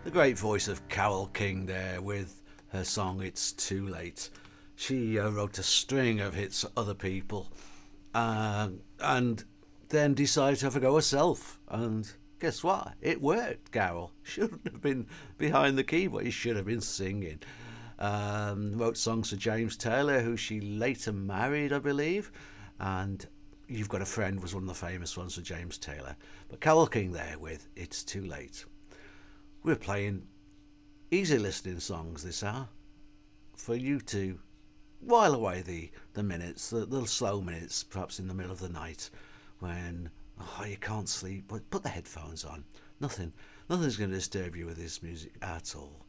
The great voice of Carole King there with her song It's Too Late. She wrote a string of hits for other people and then decided to have a go herself. And guess what? It worked, Carol. Shouldn't have been behind the keyboard, you should have been singing. Wrote songs for James Taylor, who she later married, I believe. And You've Got a Friend was one of the famous ones for James Taylor. But Carole King there with It's Too Late. We're playing easy listening songs this hour for you to while away the minutes, the slow minutes, perhaps in the middle of the night when you can't sleep. But put the headphones on. Nothing's going to disturb you with this music at all.